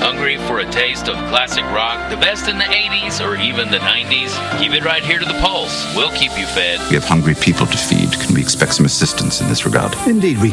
Hungry for a taste of classic rock, the best in the 80s or even the 90s? Keep it right here to the Pulse. We'll keep you fed. We have hungry people to feed. Can we expect some assistance in this regard? Indeed we